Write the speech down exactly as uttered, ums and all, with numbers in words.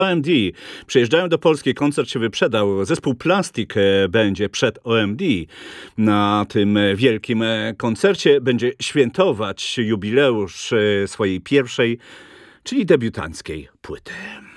O M D przyjeżdżają do Polski, koncert się wyprzedał. Zespół Plastik e, będzie przed O M D. Na tym e, wielkim e, koncercie będzie świętować jubileusz e, swojej pierwszej, czyli debiutanckiej płyty.